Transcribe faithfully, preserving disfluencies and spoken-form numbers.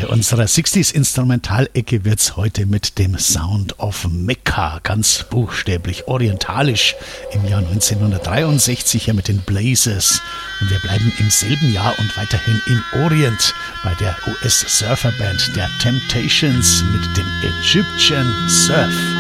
unserer sechziger Instrumentalecke wird's heute mit dem Sound of Mecca, ganz buchstäblich orientalisch, im Jahr neunzehnhundertdreiundsechzig hier mit den Blazers. Und wir bleiben im selben Jahr und weiterhin im Orient bei der U S-Surferband der Temptations mit dem Egyptian Surf.